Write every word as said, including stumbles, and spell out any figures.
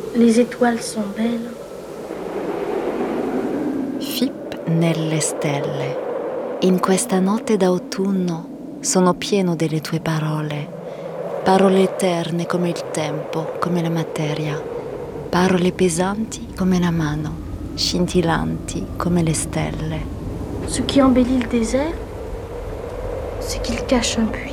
Les étoiles sont belles. Fip nelle stelle. In questa notte d'autunno sono pieno delle tue parole. Parole eterne come il tempo, come la materia. Parole pesanti come la mano, scintillanti come le stelle. Ce qui embellit le désert, c'est qu'il cache un puits.